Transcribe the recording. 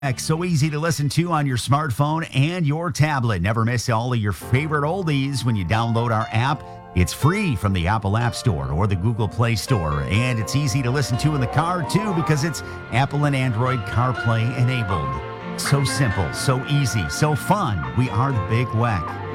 So easy to listen to on your smartphone and your tablet. Never miss all of your favorite oldies when you download our app. It's free from the Apple App Store or the Google Play Store. And it's easy to listen to in the car, too, because it's Apple and Android CarPlay enabled. So simple, so easy, so fun. We are the Big Weck.